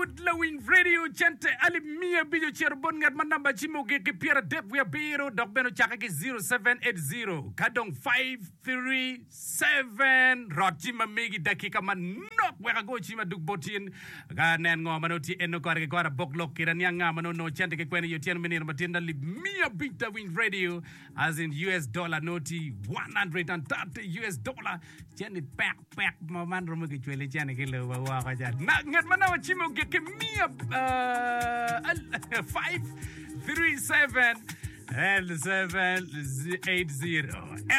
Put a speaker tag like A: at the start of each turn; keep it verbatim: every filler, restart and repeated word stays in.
A: good lowing radio chante ali mia bijo cher bon ngat manamba chimo ge ke piera dep we biro dok beno chaka ke zero seven eight zero kadong five three seven rotima megi dakika man nok we go chima duk botin ga nen ngo manoti eno kore ke kora boklok kiran yanga mano no chante ke kwene yotien menir matinda li mia big wing radio as in U S dollar noti one hundred thirty U S dollar chene pack pack man romo ke chwele chane ke lo wa ka ja na ngat manawa chimo ke ke mia five three seven and seven eight zero